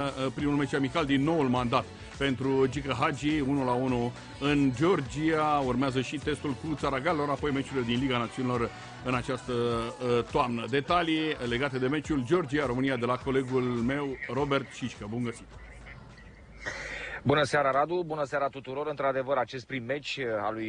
primul meci amical din noul mandat pentru Gică Hagi, 1-1 în Georgia. Urmează și testul cu Țara Galilor, apoi meciurile din Liga Națiunilor în această toamnă. Detalii legate de meciul Georgia-România de la colegul meu, Robert Cișcă. Bun găsit! Bună seara, Radu! Bună seara tuturor! Într-adevăr, acest prim meci al lui